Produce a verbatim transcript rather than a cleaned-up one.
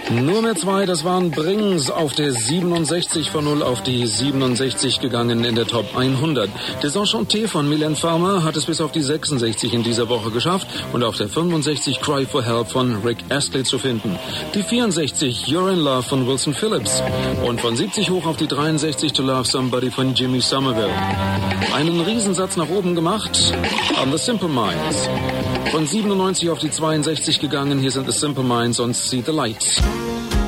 Nur mehr zwei, das waren Brings auf der siebenundsechzig von null auf die siebenundsechzig gegangen in der Top hundert. Desenchanté von Mylène Farmer hat es bis auf die sechsundsechzig in dieser Woche geschafft und auf der fünfundsechzig Cry for Help von Rick Astley zu finden. Die vierundsechzig You're in Love von Wilson Phillips und von siebzig hoch auf die dreiundsechzig To Love Somebody von Jimmy Somerville. Einen Riesensatz nach oben gemacht an The Simple Minds. Von siebenundneunzig auf die zweiundsechzig gegangen, hier sind The Simple Minds und See the Lights.